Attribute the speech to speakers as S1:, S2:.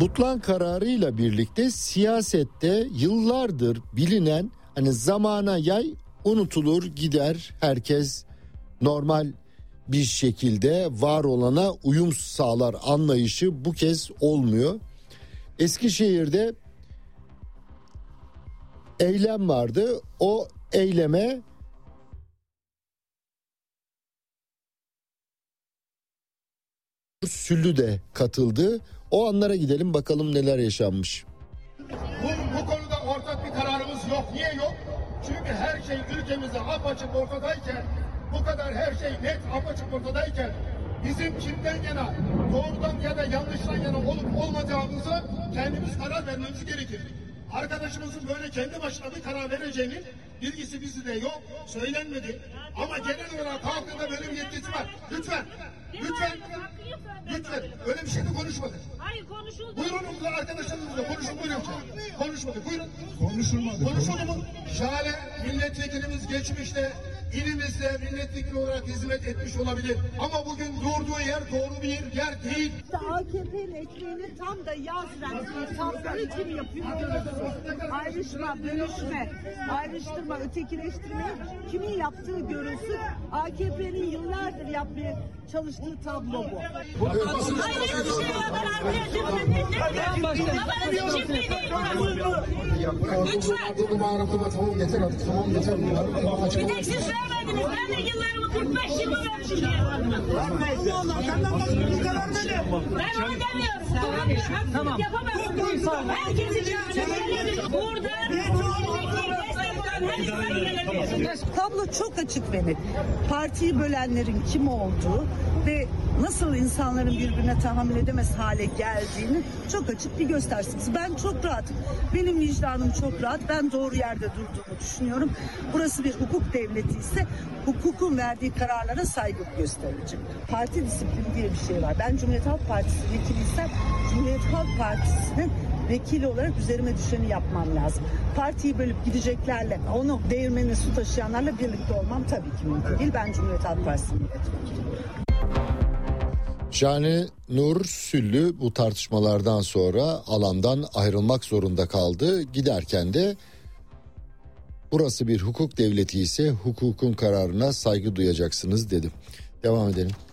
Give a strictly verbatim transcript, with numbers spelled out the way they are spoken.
S1: Butlan kararıyla birlikte siyasette yıllardır bilinen hani zamana yay unutulur gider, herkes normal bir şekilde var olana uyum sağlar anlayışı bu kez olmuyor. Eskişehir'de eylem vardı. O eyleme Süllü de katıldı. O anlara gidelim bakalım neler yaşanmış.
S2: Bu, bu konuda ortak bir kararımız yok. Niye yok? Çünkü her şey ülkemizde apaçık ortadayken, bu kadar her şey net apaçık ortadayken bizim kimden yana, doğrudan ya da yanlıştan yana olup olmayacağımıza kendimiz karar vermemiz gerekir. Arkadaşımızın böyle kendi başına bir karar vereceğinin bilgisi bizde yok, söylenmedi. Ama genel olarak halkında böyle bir yetkisi var. Lütfen, lütfen, lütfen öyle bir şey de konuşmadık.
S3: Hayır konuşuldu.
S2: Buyurun arkadaşlarımızla konuşun buyurun. Konuşmadık buyurun. Konuşulmadı. Konuşuldu mu? Şahane milletvekilimiz geçmişte ilimizde milletvekili olarak hizmet etmiş olabilir. Ama bugün durduğu yer doğru bir yer değil.
S4: A K P'nin ekmeğini tam da yaz rengi, tatları kim yapıyor? Ayrışma, bölüşme, ayrıştırma, ötekileştirme kimin yaptığı görülsün. A K P'nin yıllardır yapmaya çalıştığı tablo bu.
S3: Hayır hiçbir şey yok. Ben arkadaşımın babanızın çiftliği değil. Lütfen.
S2: Tamam yeter artık tamam yeter.
S3: Bir tek siz vermediniz. Ben de yıllarımı kırk beş yılı vermişim diye. Ben onu demiyorum. Tamam. Yapamam. Herkes için önemli. Burada
S4: Tablo çok açık ve net. Partiyi bölenlerin kim olduğu ve nasıl insanların birbirine tahammül edemez hale geldiğini çok açık bir gösterisi. Ben çok rahatım. Benim vicdanım çok rahat. Ben doğru yerde durduğumu düşünüyorum. Burası bir hukuk devleti ise hukukun verdiği kararlara saygı gösterilecek. Parti disiplini diye bir şey var. Ben Cumhuriyet Halk Partisi vekiliysem Cumhuriyet Halk Partisi'nin vekili olarak üzerime düşeni yapmam lazım. Partiyi bölüp gideceklerle, onu değirmene su taşıyanlarla birlikte olmam tabii ki mümkün değil. Ben Cumhuriyet Halk Partisi'nin milletvekiliyim.
S1: Şahane Nur Süllü bu tartışmalardan sonra alandan ayrılmak zorunda kaldı. Giderken de burası bir hukuk devleti ise hukukun kararına saygı duyacaksınız dedi. Devam edelim.